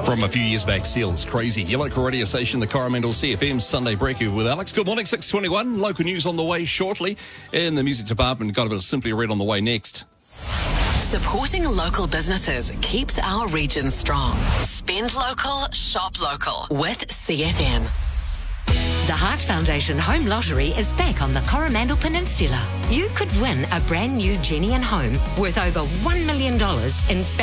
From a few years back, Seals, Crazy. Your local radio station, the Coromandel CFM Sunday Breakthrough with Alex. Good morning, 6:21. Local news on the way shortly. In the music department, got a bit of Simply Red on the way next. Supporting local businesses keeps our region strong. Spend local, shop local with CFM. The Heart Foundation Home Lottery is back on the Coromandel Peninsula. You could win a brand new Genian home worth over $1 million in